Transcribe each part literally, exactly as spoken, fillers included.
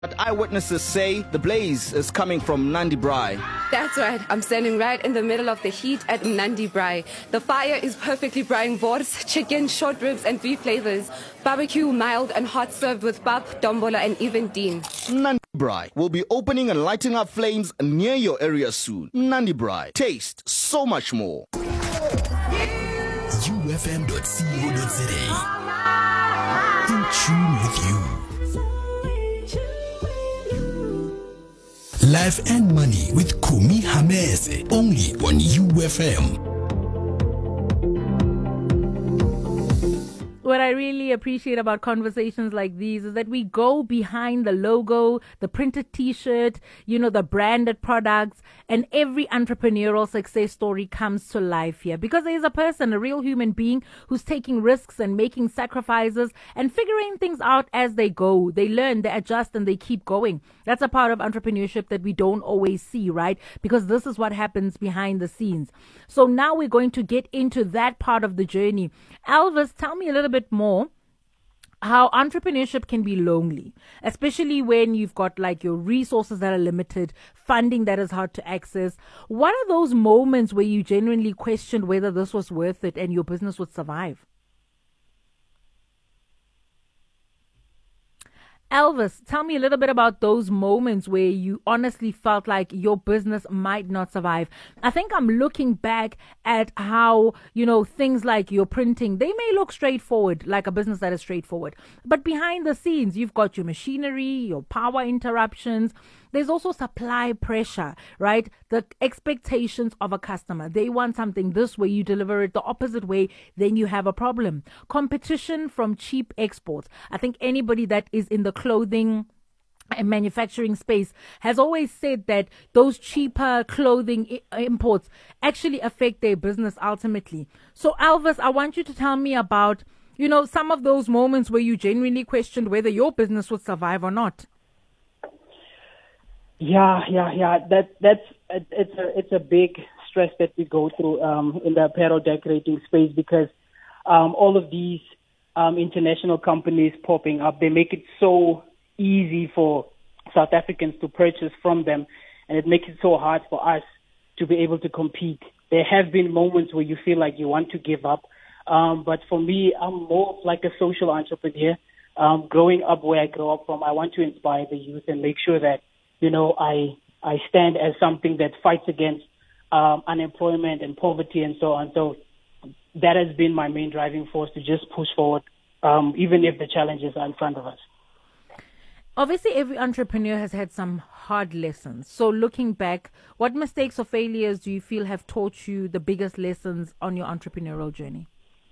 But eyewitnesses say the blaze is coming from Nandi Braai. That's right. I'm standing right in the middle of the heat at Nandi Braai. The fire is perfectly braaiing wors, chicken, short ribs and beef flavors. Barbecue, mild and hot, served with pap, dombola and even dean. Nandi Braai will be opening and lighting up flames near your area soon. Nandi Braai. Taste so much more. U F M dot co dot za. In tune with you. Life and Money with Kumi Hamese, only on U F M. What I really appreciate about conversations like these is that we go behind the logo, the printed t-shirt, you know, the branded products, and every entrepreneurial success story comes to life here because there is a person, a real human being who's taking risks and making sacrifices and figuring things out as they go. They learn, they adjust, and they keep going. That's a part of entrepreneurship that we don't always see, right? Because this is what happens behind the scenes. So now we're going to get into that part of the journey. Elvis, tell me a little bit more how entrepreneurship can be lonely, especially when you've got like your resources that are limited, funding that is hard to access. What are those moments where you genuinely questioned whether this was worth it and your business would survive? Elvis, tell me a little bit about those moments where you honestly felt like your business might not survive. I think I'm looking back at how, you know, things like your printing, they may look straightforward, like a business that is straightforward. But behind the scenes, you've got your machinery, your power interruptions. There's also supply pressure, right? The expectations of a customer. They want something this way, you deliver it the opposite way, then you have a problem. Competition from cheap exports. I think anybody that is in the clothing and manufacturing space has always said that those cheaper clothing I- imports actually affect their business ultimately. So Elvis, I want you to tell me about, you know, some of those moments where you genuinely questioned whether your business would survive or not. Yeah, yeah, yeah. That that's it's a it's a big stress that we go through um, in the apparel decorating space because um, all of these um, international companies popping up, they make it so easy for South Africans to purchase from them, and it makes it so hard for us to be able to compete. There have been moments where you feel like you want to give up, um, but for me, I'm more of like a social entrepreneur. Um, growing up where I grew up from, I want to inspire the youth and make sure that you know, I I stand as something that fights against um, unemployment and poverty and so on. So that has been my main driving force to just push forward, um, even if the challenges are in front of us. Obviously, every entrepreneur has had some hard lessons. So looking back, what mistakes or failures do you feel have taught you the biggest lessons on your entrepreneurial journey?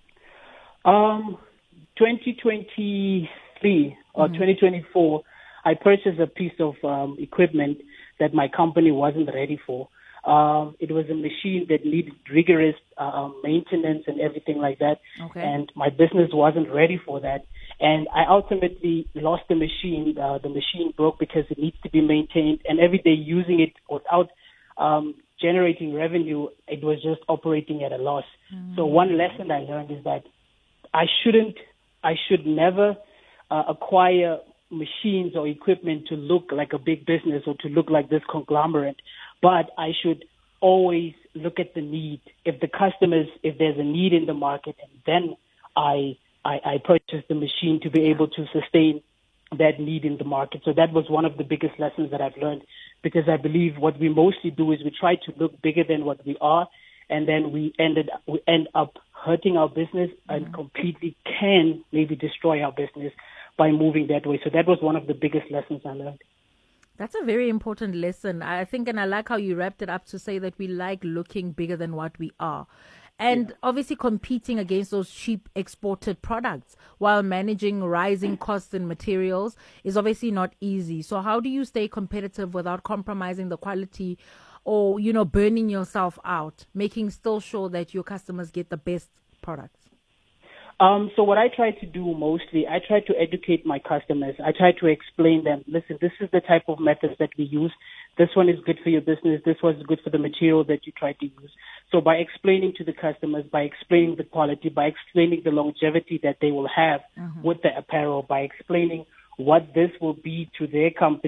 Um, twenty twenty-three or mm-hmm. twenty twenty-four, I purchased a piece of um, equipment that my company wasn't ready for. Um, it was a machine that needed rigorous uh, maintenance and everything like that. Okay. And my business wasn't ready for that. And I ultimately lost the machine. Uh, the machine broke because it needs to be maintained. And every day using it without um, generating revenue, it was just operating at a loss. Mm. So one lesson I learned is that I shouldn't, I should never uh, acquire machines or equipment to look like a big business or to look like this conglomerate, but I should always look at the need. If the customers, if there's a need in the market, and then I, I, I purchase the machine to be able to sustain that need in the market. So that was one of the biggest lessons that I've learned, because I believe what we mostly do is we try to look bigger than what we are, and then we ended we end up hurting our business mm-hmm. and completely can maybe destroy our business by moving that way. So that was one of the biggest lessons I learned. That's a very important lesson, I think, and I like how you wrapped it up to say that we like looking bigger than what we are. And yeah. obviously competing against those cheap exported products while managing rising costs in materials is obviously not easy. So how do you stay competitive without compromising the quality or, you know, burning yourself out, making still sure that your customers get the best products? Um, so what I try to do mostly, I try to educate my customers. I try to explain them, listen, this is the type of methods that we use. This one is good for your business. This one is good for the material that you try to use. So by explaining to the customers, by explaining the quality, by explaining the longevity that they will have mm-hmm. with the apparel, by explaining what this will be to their company.